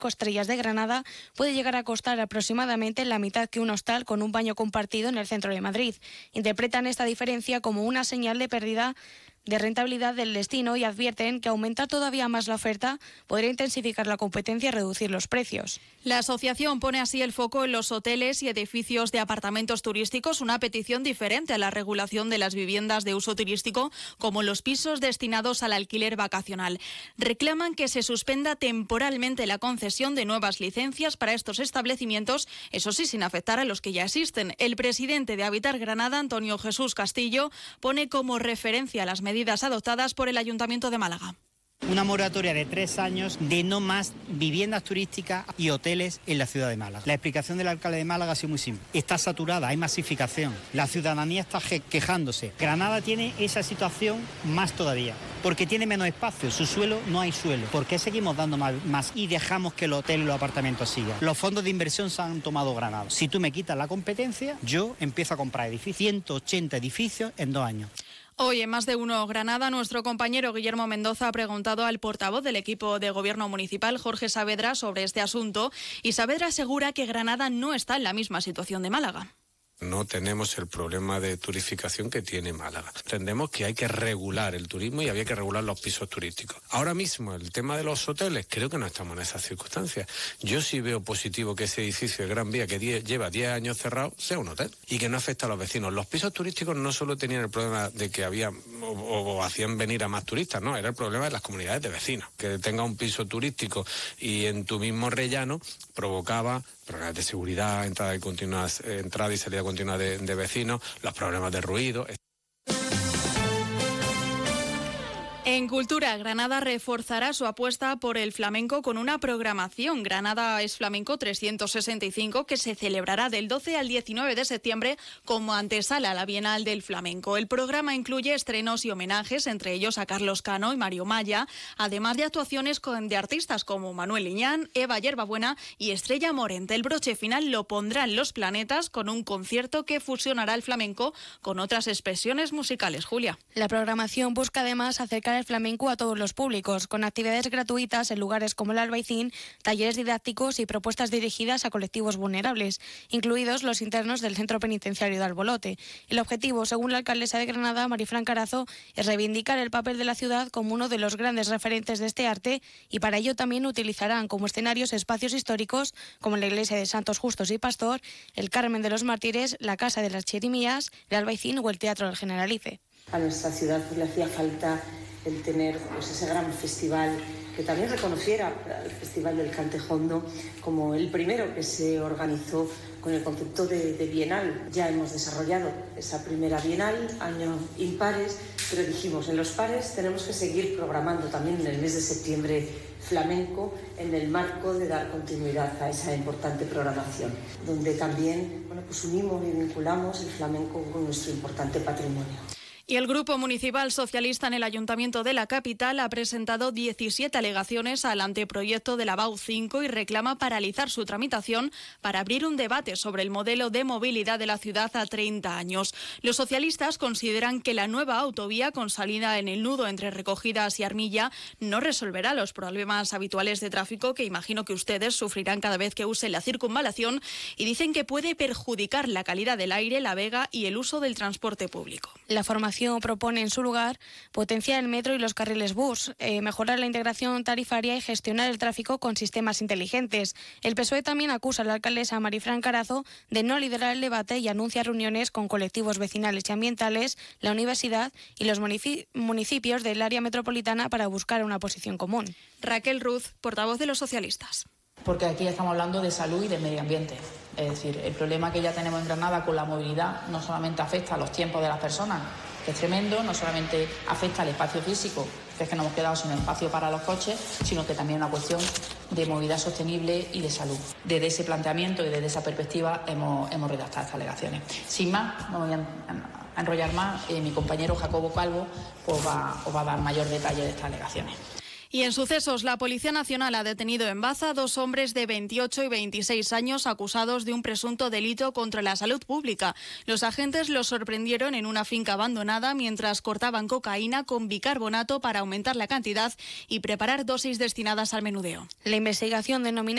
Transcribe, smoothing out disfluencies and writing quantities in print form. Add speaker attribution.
Speaker 1: Estrellas de Granada puede llegar a costar aproximadamente la mitad que un hostal con un baño compartido en el centro de Madrid. Interpretan esta diferencia como una señal de pérdida de rentabilidad del destino y advierten que aumentar todavía más la oferta podría intensificar la competencia y reducir los precios.
Speaker 2: La asociación pone así el foco en los hoteles y edificios de apartamentos turísticos, una petición diferente a la regulación de las viviendas de uso turístico, como los pisos destinados al alquiler vacacional. Reclaman que se suspenda temporalmente la concesión de nuevas licencias para estos establecimientos, eso sí, sin afectar a los que ya existen. El presidente de Habitar Granada, Antonio Jesús Castillo, pone como referencia las medidas adoptadas por el Ayuntamiento de Málaga.
Speaker 3: Una moratoria de 3 años de no más viviendas turísticas y hoteles en la ciudad de Málaga. La explicación del alcalde de Málaga ha sido muy simple. Está saturada, hay masificación, la ciudadanía está quejándose. Granada tiene esa situación más todavía, porque tiene menos espacio, su suelo no hay suelo. ¿Por qué seguimos dando más y dejamos que el hotel y los apartamentos sigan? Los fondos de inversión se han tomado Granada. Si tú me quitas la competencia, yo empiezo a comprar edificios, 180 edificios en 2 años.
Speaker 2: Hoy en Más de Uno Granada, nuestro compañero Guillermo Mendoza ha preguntado al portavoz del equipo de gobierno municipal, Jorge Saavedra, sobre este asunto, y Saavedra asegura que Granada no está en la misma situación de Málaga.
Speaker 4: No tenemos el problema de turificación que tiene Málaga. Entendemos que hay que regular el turismo y había que regular los pisos turísticos. Ahora mismo, el tema de los hoteles, creo que no estamos en esas circunstancias. Yo sí veo positivo que ese edificio de Gran Vía, que lleva 10 años cerrado, sea un hotel y que no afecta a los vecinos. Los pisos turísticos no solo tenían el problema de que había o hacían venir a más turistas, no, era el problema de las comunidades de vecinos. Que tenga un piso turístico y en tu mismo rellano provocaba problemas de seguridad, entrada y salida continua de vecinos, los problemas de ruido.
Speaker 2: En Cultura, Granada reforzará su apuesta por el flamenco con una programación. Granada es Flamenco 365, que se celebrará del 12 al 19 de septiembre como antesala a la Bienal del Flamenco. El programa incluye estrenos y homenajes, entre ellos a Carlos Cano y Mario Maya, además de actuaciones de artistas como Manuel Liñán, Eva Yerbabuena y Estrella Morente. El broche final lo pondrán Los Planetas con un concierto que fusionará el flamenco con otras expresiones musicales. Julia.
Speaker 1: La programación busca además acercar el flamenco a todos los públicos, con actividades gratuitas en lugares como el Albaicín, talleres didácticos y propuestas dirigidas a colectivos vulnerables, incluidos los internos del Centro Penitenciario de Albolote. El objetivo, según la alcaldesa de Granada, Marifran Carazo, es reivindicar el papel de la ciudad como uno de los grandes referentes de este arte, y para ello también utilizarán como escenarios espacios históricos como la iglesia de Santos Justos y Pastor, el Carmen de los Mártires, la Casa de las Chirimías, el Albaicín o el Teatro del Generalife.
Speaker 5: A nuestra ciudad le hacía falta el tener ese gran festival que también reconociera el Festival del Cantejondo como el primero que se organizó con el concepto de bienal. Ya hemos desarrollado esa primera bienal, años impares, pero dijimos, en los pares tenemos que seguir programando también en el mes de septiembre flamenco en el marco de dar continuidad a esa importante programación, donde también unimos y vinculamos el flamenco con nuestro importante patrimonio.
Speaker 2: Y el Grupo Municipal Socialista en el Ayuntamiento de la capital ha presentado 17 alegaciones al anteproyecto de la BAU 5 y reclama paralizar su tramitación para abrir un debate sobre el modelo de movilidad de la ciudad a 30 años. Los socialistas consideran que la nueva autovía con salida en el nudo entre Recogidas y Armilla no resolverá los problemas habituales de tráfico que imagino que ustedes sufrirán cada vez que usen la circunvalación, y dicen que puede perjudicar la calidad del aire, la vega y el uso del transporte público.
Speaker 1: La formación propone en su lugar potenciar el metro y los carriles bus, mejorar la integración tarifaria y gestionar el tráfico con sistemas inteligentes. El PSOE también acusa a la alcaldesa Marifran Carazo de no liderar el debate y anuncia reuniones con colectivos vecinales y ambientales, la universidad y los municipios del área metropolitana para buscar una posición común.
Speaker 2: Raquel Ruz, portavoz de los socialistas.
Speaker 6: Porque aquí estamos hablando de salud y de medio ambiente. Es decir, el problema que ya tenemos en Granada con la movilidad no solamente afecta a los tiempos de las personas, que es tremendo, no solamente afecta al espacio físico, que es que nos hemos quedado sin espacio para los coches, sino que también es una cuestión de movilidad sostenible y de salud. Desde ese planteamiento y desde esa perspectiva hemos redactado estas alegaciones. Sin más, no voy a enrollar más, mi compañero Jacobo Calvo os va a dar mayor detalle de estas alegaciones.
Speaker 2: Y en sucesos, la Policía Nacional ha detenido en Baza 2 hombres de 28 y 26 años acusados de un presunto delito contra la salud pública. Los agentes los sorprendieron en una finca abandonada mientras cortaban cocaína con bicarbonato para aumentar la cantidad y preparar dosis destinadas al menudeo.
Speaker 1: La investigación denomina